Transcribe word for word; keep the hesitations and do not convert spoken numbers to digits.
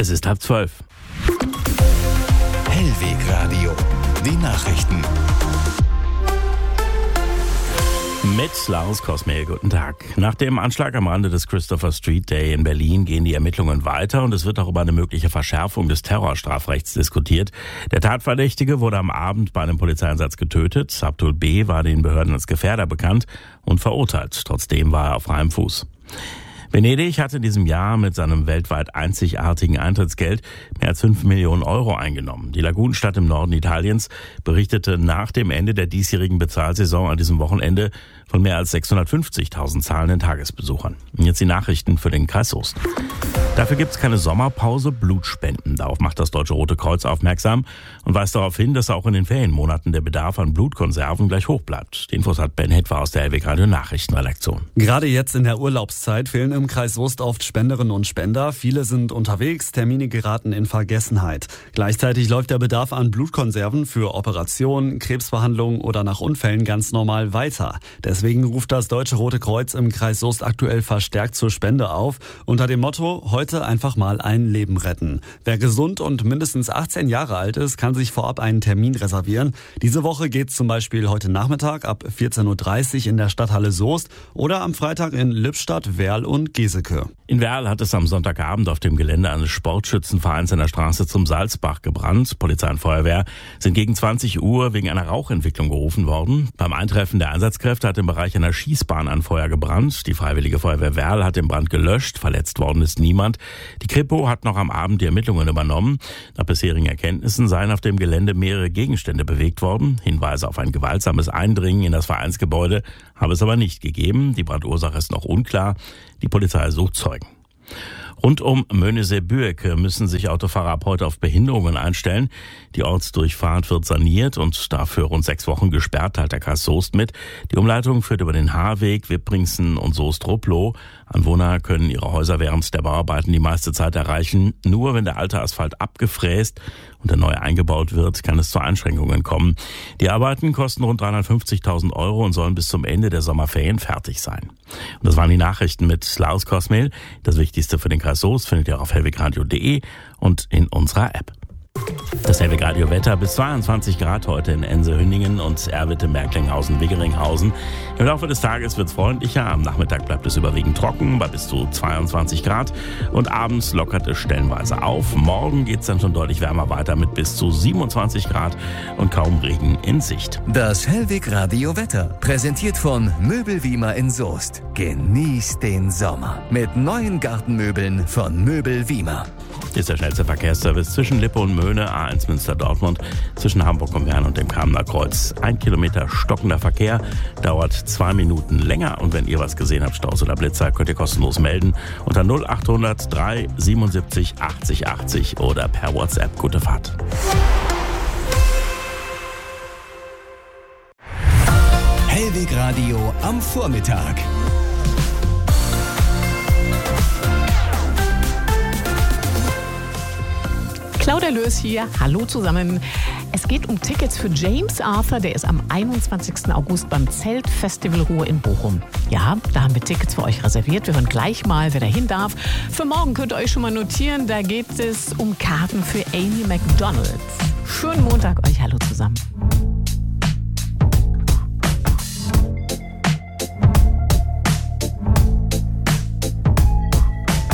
Es ist halb zwölf. Hellwegradio, die Nachrichten. Mit Lars Kosmehl, guten Tag. Nach dem Anschlag am Rande des Christopher Street Day in Berlin gehen die Ermittlungen weiter und es wird auch über eine mögliche Verschärfung des Terrorstrafrechts diskutiert. Der Tatverdächtige wurde am Abend bei einem Polizeieinsatz getötet. Abdul B. war den Behörden als Gefährder bekannt und verurteilt. Trotzdem war er auf freiem Fuß. Venedig hat in diesem Jahr mit seinem weltweit einzigartigen Eintrittsgeld mehr als fünf Millionen Euro eingenommen. Die Lagunenstadt im Norden Italiens berichtete nach dem Ende der diesjährigen Bezahlsaison an diesem Wochenende von mehr als sechshundertfünfzigtausend zahlenden Tagesbesuchern. Und jetzt die Nachrichten für den Kreis Soest. Dafür gibt es keine Sommerpause, Blutspenden. Darauf macht das Deutsche Rote Kreuz aufmerksam und weist darauf hin, dass auch in den Ferienmonaten der Bedarf an Blutkonserven gleich hoch bleibt. Die Infos hat Ben Hetwer aus der Hellwegradio Nachrichtenredaktion. Gerade jetzt in der Urlaubszeit fehlen im Kreis Soest oft Spenderinnen und Spender. Viele sind unterwegs, Termine geraten in Vergessenheit. Gleichzeitig läuft der Bedarf an Blutkonserven für Operationen, Krebsbehandlungen oder nach Unfällen ganz normal weiter. Deswegen ruft das Deutsche Rote Kreuz im Kreis Soest aktuell verstärkt zur Spende auf. Unter dem Motto, heute einfach mal ein Leben retten. Wer gesund und mindestens achtzehn Jahre alt ist, kann sich vorab einen Termin reservieren. Diese Woche geht's zum Beispiel heute Nachmittag ab vierzehn Uhr dreißig in der Stadthalle Soest oder am Freitag in Lippstadt, Werl und Geseke. In Werl hat es am Sonntagabend auf dem Gelände eines Sportschützenvereins an der Straße zum Salzbach gebrannt. Polizei und Feuerwehr sind gegen zwanzig Uhr wegen einer Rauchentwicklung gerufen worden. Beim Eintreffen der Einsatzkräfte hat im Bereich einer Schießbahn ein Feuer gebrannt. Die Freiwillige Feuerwehr Werl hat den Brand gelöscht. Verletzt worden ist niemand. Die Kripo hat noch am Abend die Ermittlungen übernommen. Nach bisherigen Erkenntnissen seien auf dem Gelände mehrere Gegenstände bewegt worden. Hinweise auf ein gewaltsames Eindringen in das Vereinsgebäude habe es aber nicht gegeben. Die Brandursache ist noch unklar. Die Polizei sucht Zeugen. Rund um Möhnesee-Büecke müssen sich Autofahrer ab heute auf Behinderungen einstellen. Die Ortsdurchfahrt wird saniert und dafür rund sechs Wochen gesperrt, teilt der Kreis Soest mit. Die Umleitung führt über den Haarweg, Wippringsen und Soest-Rupplow. Anwohner können ihre Häuser während der Bauarbeiten die meiste Zeit erreichen. Nur wenn der alte Asphalt abgefräst und der neue eingebaut wird, kann es zu Einschränkungen kommen. Die Arbeiten kosten rund dreihundertfünfzigtausend Euro und sollen bis zum Ende der Sommerferien fertig sein. Und das waren die Nachrichten mit Lars Kosmehl. Das Wichtigste für den Kreis Soest findet ihr auf hellwegradio punkt de und in unserer App. Das Hellwegradio-Wetter bis zweiundzwanzig Grad heute in Ense-Hünningen und Erwitte, Merklinghausen, Wiggeringhausen. Im Laufe des Tages wird es freundlicher. Am Nachmittag bleibt es überwiegend trocken bei bis zu zweiundzwanzig Grad und abends lockert es stellenweise auf. Morgen geht es dann schon deutlich wärmer weiter mit bis zu siebenundzwanzig Grad und kaum Regen in Sicht. Das Hellwegradio-Wetter präsentiert von Möbelwiemer in Soest. Genießt den Sommer mit neuen Gartenmöbeln von Möbelwiemer. Ist der schnellste Verkehrsservice zwischen Lippe und Möhne, A eins Münster-Dortmund, zwischen Hamburg und Bern und dem Kamener Kreuz. Ein Kilometer stockender Verkehr, dauert zwei Minuten länger. Und wenn ihr was gesehen habt, Staus oder Blitzer, könnt ihr kostenlos melden unter null achthundert drei siebenundsiebzig achtzig achtzig oder per WhatsApp. Gute Fahrt. Hellwegradio am Vormittag. Claudia Löß hier, hallo zusammen. Es geht um Tickets für James Arthur, der ist am einundzwanzigsten August beim Zeltfestival Ruhr in Bochum. Ja, da haben wir Tickets für euch reserviert. Wir hören gleich mal, wer dahin darf. Für morgen könnt ihr euch schon mal notieren, da geht es um Karten für Amy McDonald. Schönen Montag euch, hallo zusammen.